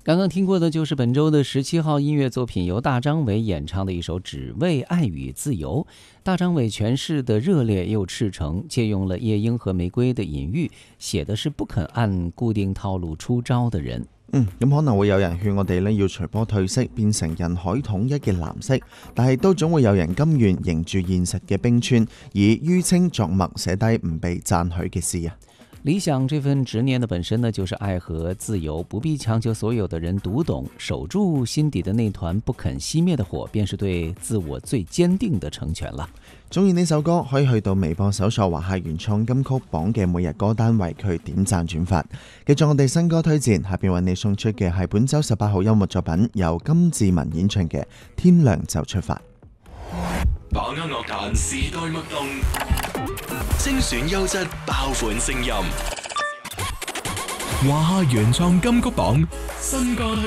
刚刚听过的就是本周的17号音乐作品，由大张伟演唱的一首《只为爱与自由》。大张伟诠释的热烈又赤誠，借用了夜鶯和玫瑰的隱喻，寫的是不肯按固定套路出招的人。 咁可能會有人勸我哋呢要隨波退色，變成人海統一嘅藍色，但係都總會有人甘願迎住現實嘅冰川，以淤青作墨，寫低唔被讚許嘅詩啊！ 理想這份執念的本身呢，就是愛和自由，不必強求所有的人讀懂，守住心底的那團不肯熄滅的火，便是對自我最堅定的成全了。 中意呢首歌，可以去到微博搜索華夏原創金曲榜嘅每日歌單，為佢點讚轉發。繼續我哋新歌推薦，下邊為你送出嘅係本週18號音樂作品，由金志文演唱嘅《天亮就出發》。 把握樂壇時代脈動，精選優質爆款聲音。華夏原創金曲榜新歌推